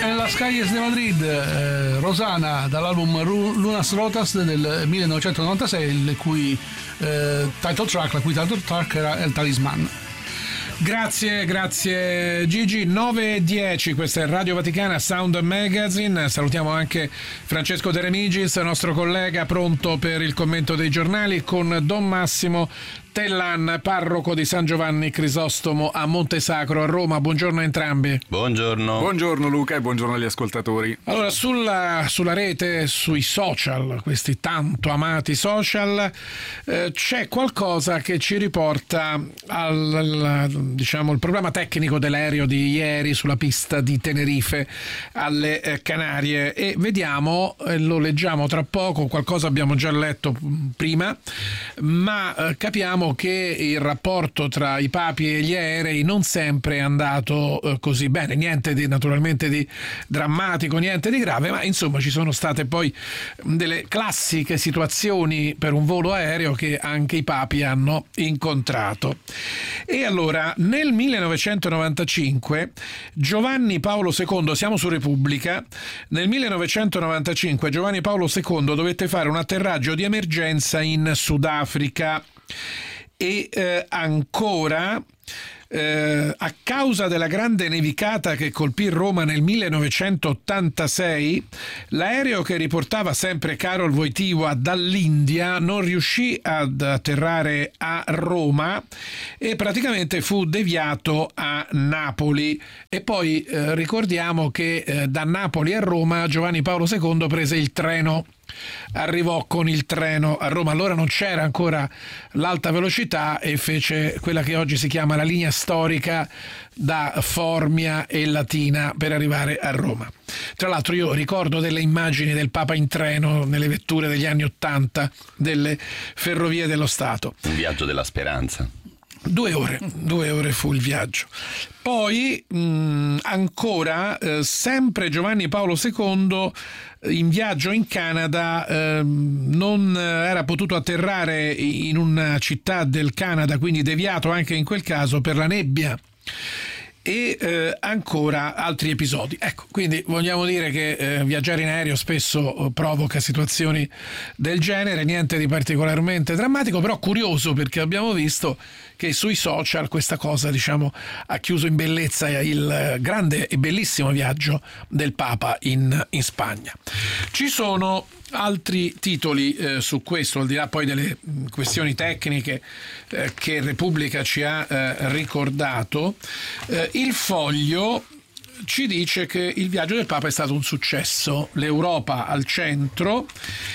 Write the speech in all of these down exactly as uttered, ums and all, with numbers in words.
En las calles de Madrid, eh, Rosana, dall'album Lunas Rotas del millenovecentonovantasei, il cui eh, title track, la cui title track era El Talisman. Grazie, grazie Gigi. nove e dieci, questa è Radio Vaticana Sound Magazine. Salutiamo anche Francesco De Remigis, nostro collega, pronto per il commento dei giornali, con Don Massimo Tellan, parroco di San Giovanni Crisostomo a Montesacro a Roma. Buongiorno a entrambi. Buongiorno. Buongiorno Luca e buongiorno agli ascoltatori. Allora, sulla, sulla rete, sui social, questi tanto amati social, eh, c'è qualcosa che ci riporta al, al diciamo il problema tecnico dell'aereo di ieri sulla pista di Tenerife alle eh, Canarie, e vediamo, eh, lo leggiamo tra poco, qualcosa abbiamo già letto prima, ma eh, capiamo che il rapporto tra i papi e gli aerei non sempre è andato eh, così bene, niente di naturalmente di drammatico, niente di grave, ma insomma ci sono state poi delle classiche situazioni per un volo aereo che anche i papi hanno incontrato. E allora nel millenovecentonovantacinque Giovanni Paolo secondo, siamo su Repubblica, nel millenovecentonovantacinque Giovanni Paolo secondo dovette fare un atterraggio di emergenza in Sudafrica. E eh, ancora eh, a causa della grande nevicata che colpì Roma nel millenovecentottantasei, l'aereo che riportava sempre Karol Wojtyła dall'India non riuscì ad atterrare a Roma e praticamente fu deviato a Napoli. E poi eh, ricordiamo che eh, da Napoli a Roma Giovanni Paolo secondo prese il treno, arrivò con il treno a Roma. Allora non c'era ancora l'alta velocità e fece quella che oggi si chiama la linea storica da Formia e Latina per arrivare a Roma. Tra l'altro io ricordo delle immagini del Papa in treno nelle vetture degli anni Ottanta delle Ferrovie dello Stato. Un viaggio della speranza. Due ore, due ore fu il viaggio. Poi mh, ancora, eh, sempre Giovanni Paolo secondo, in viaggio in Canada, eh, non era potuto atterrare in una città del Canada, quindi deviato anche in quel caso per la nebbia. E eh, ancora altri episodi. Ecco, quindi vogliamo dire che eh, viaggiare in aereo spesso provoca situazioni del genere, niente di particolarmente drammatico, però curioso, perché abbiamo visto che sui social questa cosa, diciamo, ha chiuso in bellezza il grande e bellissimo viaggio del Papa in, in Spagna. Ci sono altri titoli eh, su questo, al di là poi delle questioni tecniche eh, che Repubblica ci ha eh, ricordato. eh, il Foglio ci dice che il viaggio del Papa è stato un successo, l'Europa al centro,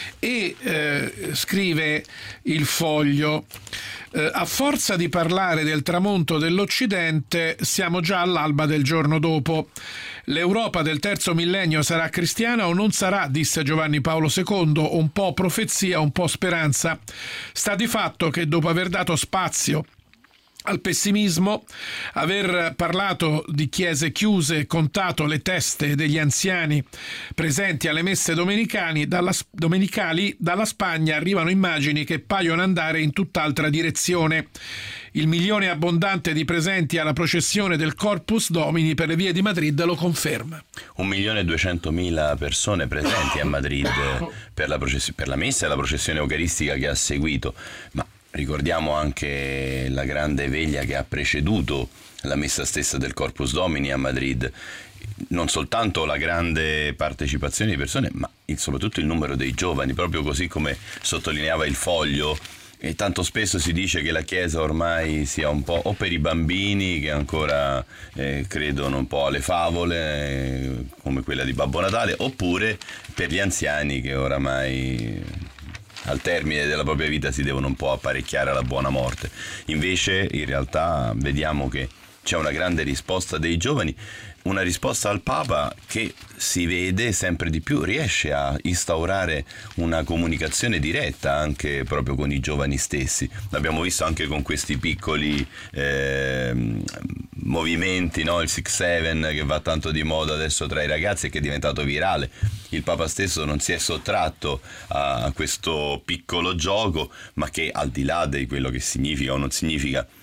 e eh, scrive il Foglio: eh, a forza di parlare del tramonto dell'Occidente siamo già all'alba del giorno dopo. L'Europa del terzo millennio sarà cristiana o non sarà, disse Giovanni Paolo secondo, un po' profezia, un po' speranza. Sta di fatto che dopo aver dato spazio al pessimismo, aver parlato di chiese chiuse, contato le teste degli anziani presenti alle messe domenicali, dalla, domenicali, dalla Spagna arrivano immagini che paiono andare in tutt'altra direzione. Il milione abbondante di presenti alla processione del Corpus Domini per le vie di Madrid lo conferma. Un milione e duecentomila persone presenti a Madrid per la, process- per la messa e la processione eucaristica che ha seguito, ma ricordiamo anche la grande veglia che ha preceduto la messa stessa del Corpus Domini a Madrid. Non soltanto la grande partecipazione di persone, ma soprattutto il numero dei giovani, proprio così come sottolineava il Foglio. E tanto spesso si dice che la Chiesa ormai sia un po' o per i bambini che ancora eh, credono un po' alle favole, eh, come quella di Babbo Natale, oppure per gli anziani che oramai al termine della propria vita si devono un po' apparecchiare alla buona morte. Invece in realtà vediamo che c'è una grande risposta dei giovani, una risposta al Papa che si vede sempre di più, riesce a instaurare una comunicazione diretta anche proprio con i giovani stessi. L'abbiamo visto anche con questi piccoli eh, movimenti, no? Il Six Seven che va tanto di moda adesso tra i ragazzi e che è diventato virale. Il Papa stesso non si è sottratto a questo piccolo gioco, ma che al di là di quello che significa o non significa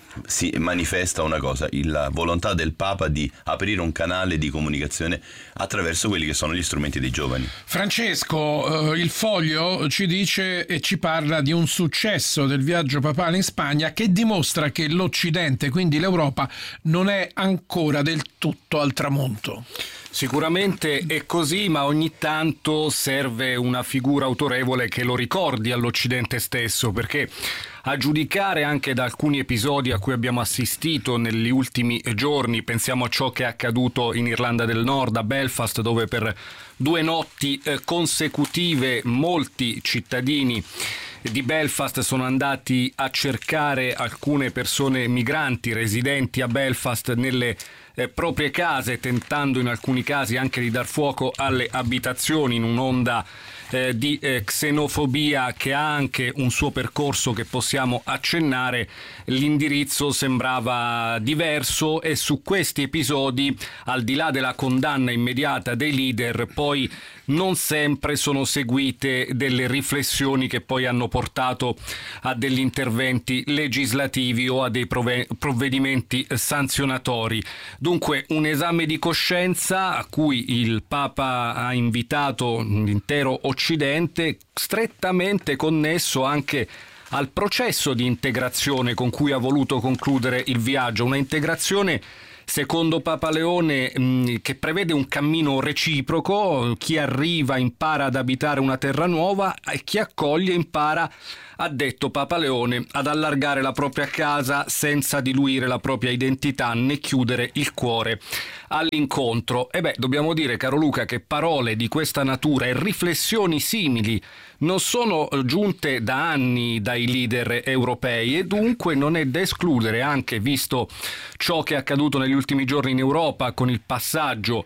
si manifesta una cosa, la volontà del Papa di aprire un canale di comunicazione attraverso quelli che sono gli strumenti dei giovani. Francesco, eh, il Foglio ci dice e ci parla di un successo del viaggio papale in Spagna che dimostra che l'Occidente, quindi l'Europa, non è ancora del tutto al tramonto. Sicuramente è così, ma ogni tanto serve una figura autorevole che lo ricordi all'Occidente stesso, perché a giudicare anche da alcuni episodi a cui abbiamo assistito negli ultimi giorni, pensiamo a ciò che è accaduto in Irlanda del Nord, a Belfast, dove per due notti consecutive molti cittadini di Belfast sono andati a cercare alcune persone migranti residenti a Belfast nelle eh, proprie case, tentando in alcuni casi anche di dar fuoco alle abitazioni in un'onda eh, di eh, xenofobia che ha anche un suo percorso che possiamo accennare. L'indirizzo sembrava diverso e su questi episodi, al di là della condanna immediata dei leader, poi non sempre sono seguite delle riflessioni che poi hanno portato a degli interventi legislativi o a dei provvedimenti sanzionatori. Dunque un esame di coscienza a cui il Papa ha invitato l'intero Occidente, strettamente connesso anche al processo di integrazione con cui ha voluto concludere il viaggio, una integrazione secondo Papa Leone mh, che prevede un cammino reciproco, chi arriva impara ad abitare una terra nuova e chi accoglie impara, ha detto Papa Leone, ad allargare la propria casa senza diluire la propria identità né chiudere il cuore all'incontro. E beh, dobbiamo dire, caro Luca, che parole di questa natura e riflessioni simili non sono giunte da anni dai leader europei e dunque non è da escludere, anche visto ciò che è accaduto negli ultimi giorni in Europa con il passaggio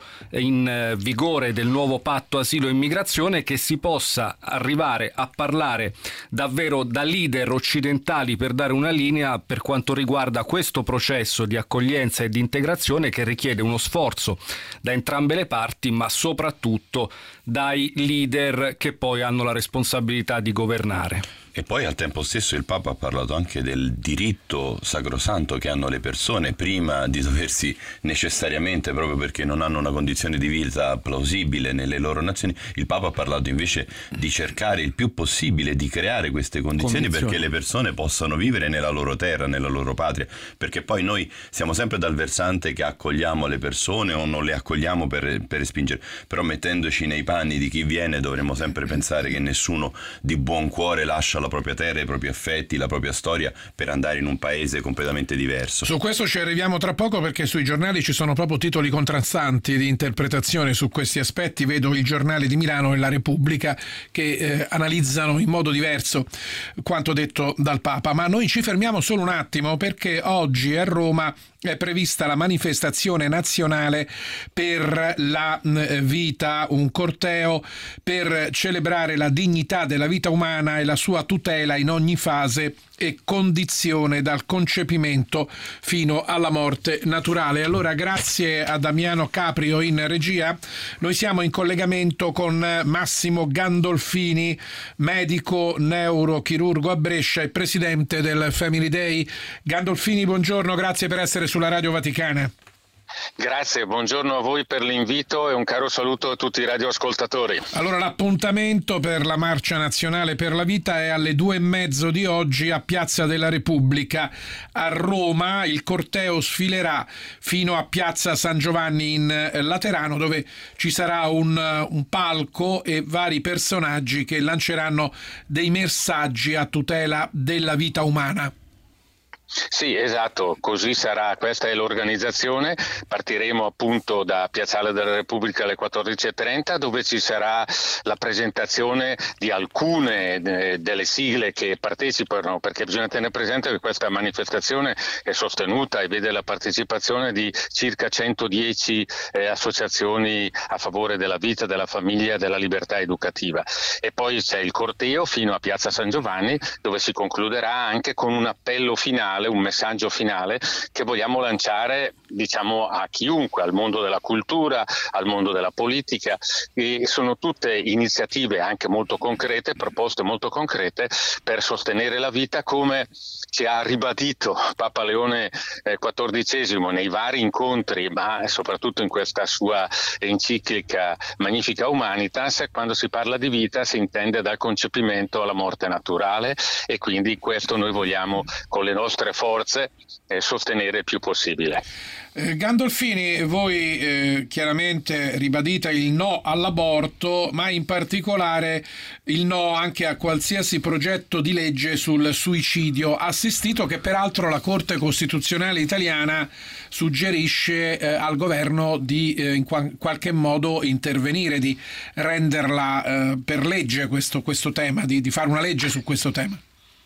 in vigore del nuovo patto asilo e immigrazione, che si possa arrivare a parlare davvero da leader occidentali per dare una linea per quanto riguarda questo processo di accoglienza e di integrazione che richiede uno sforzo da entrambe le parti, ma soprattutto dai leader che poi hanno la responsabilità di governare. E poi al tempo stesso il Papa ha parlato anche del diritto sacrosanto che hanno le persone prima di doversi necessariamente, proprio perché non hanno una condizione di vita plausibile nelle loro nazioni, il Papa ha parlato invece di cercare il più possibile di creare queste condizioni, condizioni perché le persone possano vivere nella loro terra, nella loro patria, perché poi noi siamo sempre dal versante che accogliamo le persone o non le accogliamo per, per respingere, però mettendoci nei panni di chi viene dovremmo sempre pensare che nessuno di buon cuore lascia la propria terra, i propri affetti, la propria storia per andare in un paese completamente diverso. Su questo ci arriviamo tra poco, perché sui giornali ci sono proprio titoli contrastanti di interpretazione su questi aspetti. Vedo il Giornale di Milano e la Repubblica che eh, analizzano in modo diverso quanto detto dal Papa, ma noi ci fermiamo solo un attimo perché oggi a Roma è prevista la manifestazione nazionale per la vita, un corteo per celebrare la dignità della vita umana e la sua tutela in ogni fase e condizione, dal concepimento fino alla morte naturale. Allora, grazie a Damiano Caprio in regia. Noi siamo in collegamento con Massimo Gandolfini, medico neurochirurgo a Brescia e presidente del Family Day. Gandolfini, buongiorno, grazie per essere sulla Radio Vaticana. Grazie, buongiorno a voi per l'invito e un caro saluto a tutti i radioascoltatori. Allora, l'appuntamento per la Marcia Nazionale per la Vita è alle due e mezzo di oggi a Piazza della Repubblica a Roma. Il corteo sfilerà fino a Piazza San Giovanni in Laterano, dove ci sarà un, un palco e vari personaggi che lanceranno dei messaggi a tutela della vita umana. Sì, esatto, così sarà, questa è l'organizzazione. Partiremo appunto da Piazzale della Repubblica alle quattordici e trenta, dove ci sarà la presentazione di alcune eh, delle sigle che partecipano, perché bisogna tenere presente che questa manifestazione è sostenuta e vede la partecipazione di circa centodieci eh, associazioni a favore della vita, della famiglia, della libertà educativa. E poi c'è il corteo fino a Piazza San Giovanni, dove si concluderà anche con un appello finale finale, un messaggio finale che vogliamo lanciare, diciamo, a chiunque, al mondo della cultura, al mondo della politica, e sono tutte iniziative anche molto concrete, proposte molto concrete per sostenere la vita, come ci ha ribadito Papa Leone quattordicesimo nei vari incontri, ma soprattutto in questa sua enciclica Magnificat Humanitas. Quando si parla di vita si intende dal concepimento alla morte naturale, e quindi questo noi vogliamo con le nostre forze eh, sostenere il più possibile. Eh, Gandolfini, voi eh, chiaramente ribadite il no all'aborto, ma in particolare il no anche a qualsiasi progetto di legge sul suicidio assistito, che peraltro la Corte Costituzionale italiana suggerisce eh, al governo di eh, in qua- qualche modo intervenire, di renderla eh, per legge questo, questo tema, di, di fare una legge su questo tema.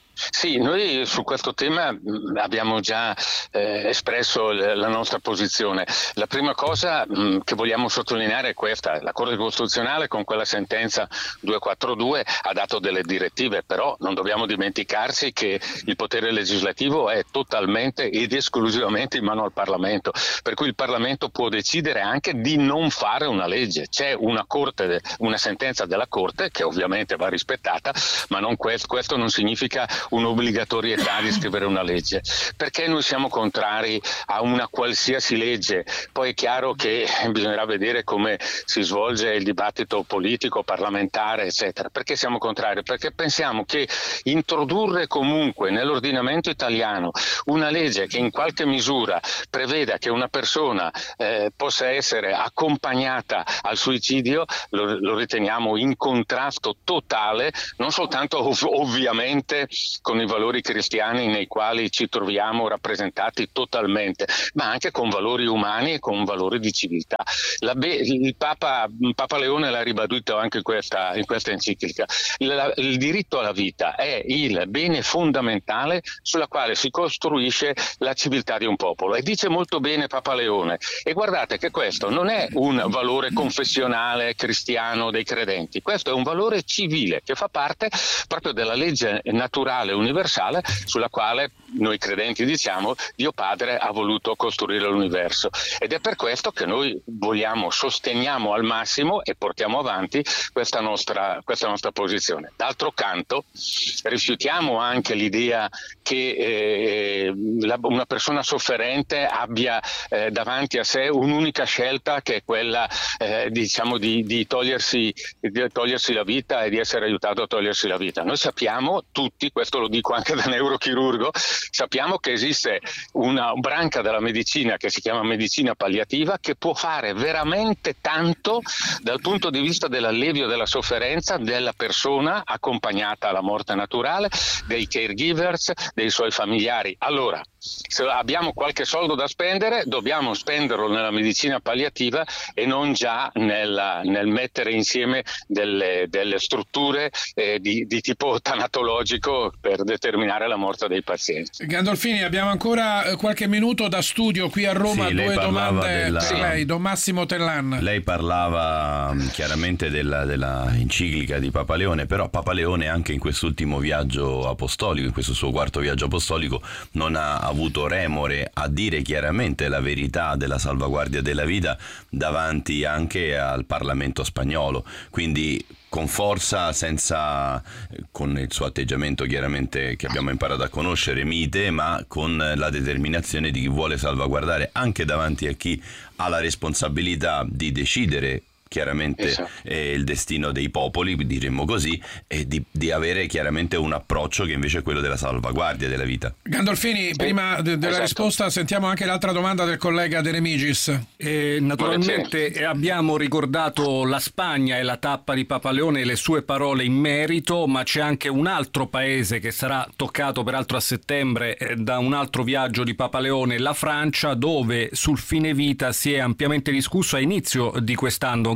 Sì, noi su questo tema abbiamo già eh, espresso la nostra posizione. La prima cosa mh, che vogliamo sottolineare è questa: la Corte Costituzionale con quella sentenza duecentoquarantadue ha dato delle direttive, però non dobbiamo dimenticarci che il potere legislativo è totalmente ed esclusivamente in mano al Parlamento, per cui il Parlamento può decidere anche di non fare una legge. C'è una corte, una sentenza della Corte che ovviamente va rispettata, ma non questo, questo non significa un'obbligatorietà di scrivere una legge. Perché noi siamo contrari a una qualsiasi legge? Poi è chiaro che bisognerà vedere come si svolge il dibattito politico, parlamentare, eccetera. Perché siamo contrari? Perché pensiamo che introdurre comunque nell'ordinamento italiano una legge che in qualche misura preveda che una persona eh, possa essere accompagnata al suicidio lo, lo riteniamo in contrasto totale, non soltanto ov- ovviamente con i valori cristiani nei quali ci troviamo rappresentati totalmente, ma anche con valori umani e con valori di civiltà. La be- il Papa, Papa Leone l'ha ribadito anche in questa, in questa enciclica. Il, il diritto alla vita è il bene fondamentale sulla quale si costruisce la civiltà di un popolo, e dice molto bene Papa Leone. E guardate che questo non è un valore confessionale cristiano dei credenti, questo è un valore civile che fa parte proprio della legge naturale universale sulla quale noi credenti diciamo Dio Padre ha voluto costruire l'universo, ed è per questo che noi vogliamo, sosteniamo al massimo e portiamo avanti questa nostra, questa nostra posizione. D'altro canto rifiutiamo anche l'idea che eh, la, una persona sofferente abbia eh, davanti a sé un'unica scelta, che è quella eh, diciamo di, di, togliersi, di togliersi la vita e di essere aiutato a togliersi la vita. Noi sappiamo tutti, questo lo dico anche da neurochirurgo, sappiamo che esiste una branca della medicina che si chiama medicina palliativa, che può fare veramente tanto dal punto di vista dell'allevio della sofferenza della persona accompagnata alla morte naturale, dei caregivers, dei suoi familiari. Allora, se abbiamo qualche soldo da spendere, dobbiamo spenderlo nella medicina palliativa e non già nella, nel mettere insieme delle, delle strutture eh, di, di tipo tanatologico per determinare la morte dei pazienti. Gandolfini, abbiamo ancora qualche minuto da studio qui a Roma. Sì, due domande della... per lei, Don Massimo Tellan. Lei parlava chiaramente della, della enciclica di Papa Leone, però Papa Leone anche in quest'ultimo viaggio apostolico, in questo suo quarto viaggio apostolico, non ha avuto remore a dire chiaramente la verità della salvaguardia della vita davanti anche al Parlamento spagnolo, quindi con forza, senza, con il suo atteggiamento chiaramente che abbiamo imparato a conoscere, mite, ma con la determinazione di chi vuole salvaguardare anche davanti a chi ha la responsabilità di decidere chiaramente esatto. eh, il destino dei popoli, diremmo così, e di, di avere chiaramente un approccio che invece è quello della salvaguardia della vita. Gandolfini, prima de- della esatto. risposta sentiamo anche l'altra domanda del collega De Remigis. Eh, naturalmente eh, abbiamo ricordato la Spagna e la tappa di Papa Leone e le sue parole in merito, ma c'è anche un altro paese che sarà toccato peraltro a settembre eh, da un altro viaggio di Papa Leone, la Francia, dove sul fine vita si è ampiamente discusso a inizio di quest'anno.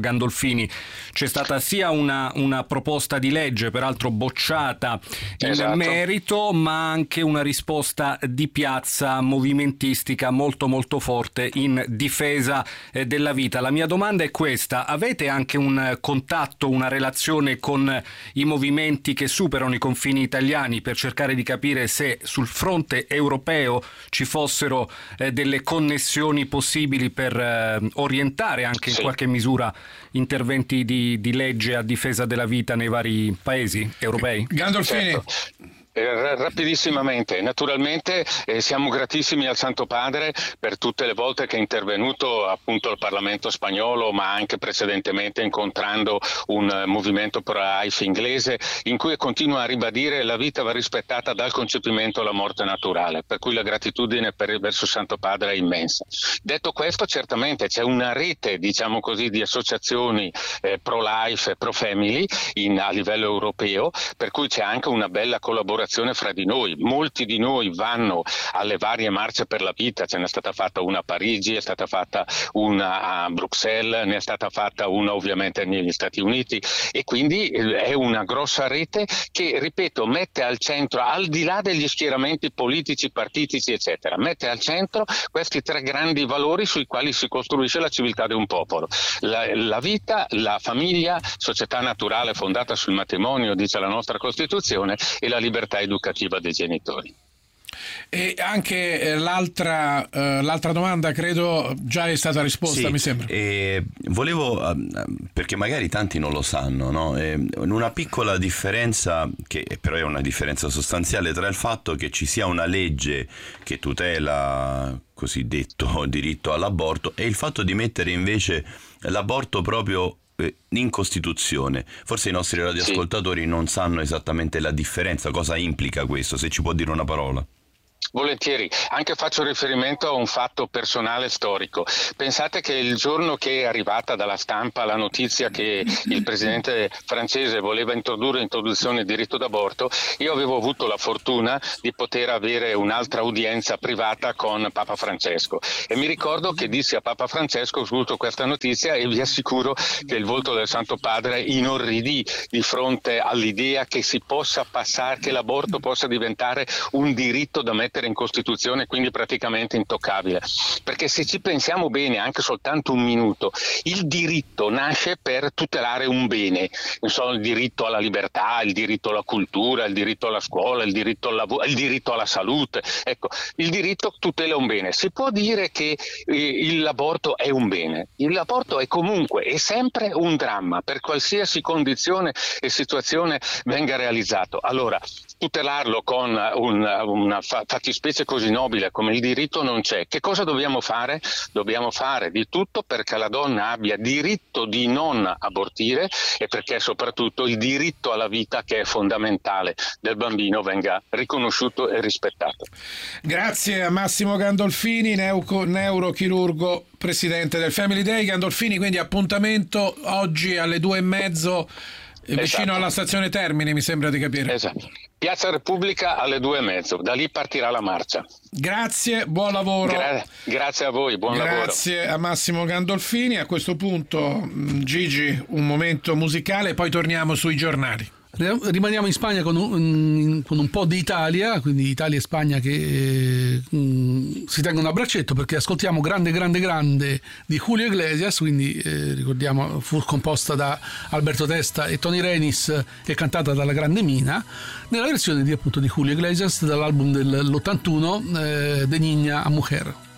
Gandolfini. C'è stata sia una, una proposta di legge, peraltro bocciata in esatto. merito, ma anche una risposta di piazza movimentistica molto molto forte in difesa eh, della vita. La mia domanda è questa: avete anche un contatto, una relazione con i movimenti che superano i confini italiani per cercare di capire se sul fronte europeo ci fossero eh, delle connessioni possibili per eh, orientare anche sì. in qualche misura interventi di, di legge a difesa della vita nei vari paesi europei? Gandolfini. Certo. Eh, rapidissimamente, naturalmente eh, siamo gratissimi al Santo Padre per tutte le volte che è intervenuto appunto al Parlamento spagnolo, ma anche precedentemente incontrando un uh, movimento pro-life inglese, in cui continua a ribadire la vita va rispettata dal concepimento alla morte naturale, per cui la gratitudine per, verso il Santo Padre è immensa. Detto questo, certamente c'è una rete, diciamo così, di associazioni eh, pro-life e pro-family in, a livello europeo, per cui c'è anche una bella collaborazione fra di noi. Molti di noi vanno alle varie marce per la vita, ce n'è stata fatta una a Parigi, è stata fatta una a Bruxelles, ne è stata fatta una ovviamente negli Stati Uniti, e quindi è una grossa rete che, ripeto, mette al centro, al di là degli schieramenti politici, partitici eccetera, mette al centro questi tre grandi valori sui quali si costruisce la civiltà di un popolo: la, la vita, la famiglia, società naturale fondata sul matrimonio, dice la nostra Costituzione, e la libertà educativa dei genitori. E anche l'altra, eh, l'altra domanda credo già è stata risposta, sì, mi sembra. Eh, volevo, perché magari tanti non lo sanno, no? Eh, una piccola differenza, che però è una differenza sostanziale, tra il fatto che ci sia una legge che tutela cosiddetto diritto all'aborto e il fatto di mettere invece l'aborto proprio in Costituzione. Forse i nostri radioascoltatori sì. non sanno esattamente la differenza, cosa implica questo, se ci può dire una parola. Volentieri, anche faccio riferimento a un fatto personale storico. Pensate che il giorno che è arrivata dalla stampa la notizia che il presidente francese voleva introdurre introduzione del diritto d'aborto, io avevo avuto la fortuna di poter avere un'altra udienza privata con Papa Francesco, e mi ricordo che dissi a Papa Francesco: ho avuto questa notizia, e vi assicuro che il volto del Santo Padre inorridì di fronte all'idea che si possa passare, che l'aborto possa diventare un diritto da mettere in Costituzione, quindi praticamente intoccabile. Perché se ci pensiamo bene, anche soltanto un minuto, il diritto nasce per tutelare un bene, insomma, il diritto alla libertà, il diritto alla cultura, il diritto alla scuola, il diritto al lavoro, il diritto alla salute. Ecco, il diritto tutela un bene. Si può dire che eh, l'aborto è un bene. L'aborto è comunque e sempre un dramma per qualsiasi condizione e situazione venga realizzato. Allora, tutelarlo con un, una fattispecie così nobile come il diritto non c'è. Che cosa dobbiamo fare? Dobbiamo fare di tutto perché la donna abbia diritto di non abortire, e perché soprattutto il diritto alla vita, che è fondamentale, del bambino venga riconosciuto e rispettato. Grazie a Massimo Gandolfini, neu- neurochirurgo, presidente del Family Day. Gandolfini, quindi appuntamento oggi alle due e mezzo vicino esatto. alla stazione Termini, mi sembra di capire. Esatto. Piazza Repubblica alle due e mezzo, da lì partirà la marcia. Grazie, buon lavoro. Gra- grazie a voi, buon grazie lavoro. Grazie a Massimo Gandolfini. A questo punto, Gigi, un momento musicale, poi torniamo sui giornali. Rimaniamo in Spagna con un, con un po' di Italia, quindi Italia e Spagna che eh, si tengono a braccetto, perché ascoltiamo Grande Grande Grande di Julio Iglesias, quindi eh, ricordiamo fu composta da Alberto Testa e Tony Renis e cantata dalla Grande Mina, nella versione di, appunto, di Julio Iglesias dall'album dell'ottantuno, eh, De Niña a Mujer.